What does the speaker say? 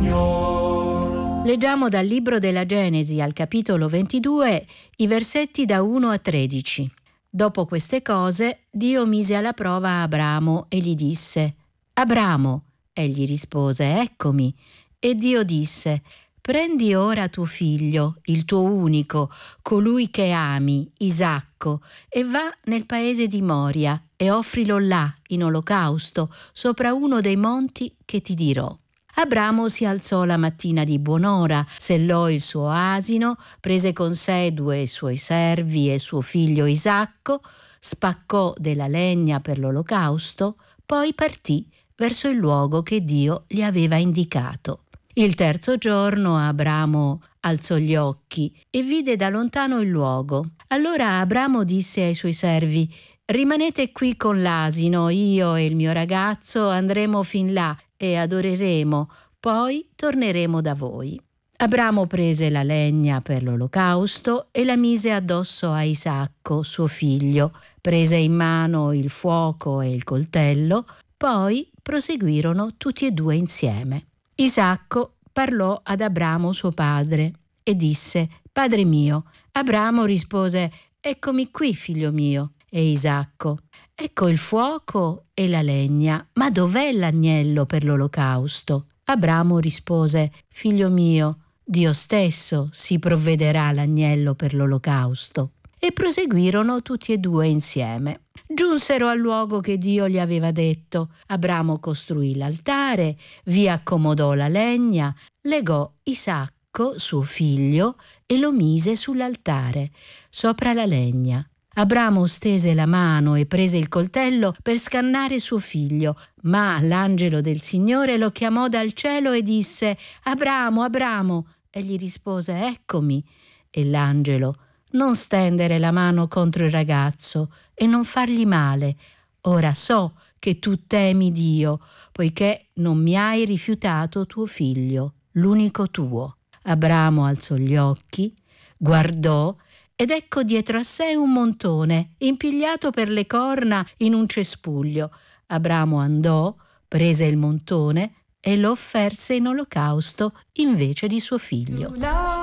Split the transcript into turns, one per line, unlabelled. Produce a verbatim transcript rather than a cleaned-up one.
Signor.
Leggiamo dal libro della Genesi al capitolo ventidue i versetti da uno a tredici. Dopo queste cose, Dio mise alla prova Abramo e gli disse: Abramo, egli rispose: Eccomi. E Dio disse: Prendi ora tuo figlio, il tuo unico, colui che ami, Isacco, e va nel paese di Moria e offrilo là in olocausto sopra uno dei monti che ti dirò. Abramo si alzò la mattina di buon'ora, sellò il suo asino, prese con sé due suoi servi e suo figlio Isacco, spaccò della legna per l'olocausto, poi partì verso il luogo che Dio gli aveva indicato. Il terzo giorno Abramo alzò gli occhi e vide da lontano il luogo. Allora Abramo disse ai suoi servi: Rimanete qui con l'asino, io e il mio ragazzo andremo fin là e adoreremo, poi torneremo da voi. Abramo prese la legna per l'olocausto e la mise addosso a Isacco, suo figlio, prese in mano il fuoco e il coltello, poi proseguirono tutti e due insieme. Isacco parlò ad Abramo suo padre e disse: Padre mio. Abramo rispose: Eccomi qui, figlio mio. E Isacco: Ecco il fuoco e la legna, ma dov'è l'agnello per l'olocausto? Abramo rispose: Figlio mio, Dio stesso si provvederà l'agnello per l'olocausto. E proseguirono tutti e due insieme. Giunsero al luogo che Dio gli aveva detto. Abramo costruì l'altare, vi accomodò la legna, legò Isacco, suo figlio, e lo mise sull'altare, sopra la legna. Abramo stese la mano e prese il coltello per scannare suo figlio, ma l'angelo del Signore lo chiamò dal cielo e disse: Abramo, Abramo. Egli rispose: Eccomi. E l'angelo: Non stendere la mano contro il ragazzo e non fargli male. Ora so che tu temi Dio, poiché non mi hai rifiutato tuo figlio, l'unico tuo. Abramo alzò gli occhi, guardò, ed ecco dietro a sé un montone, impigliato per le corna in un cespuglio. Abramo andò, prese il montone e lo offerse in olocausto invece di suo figlio.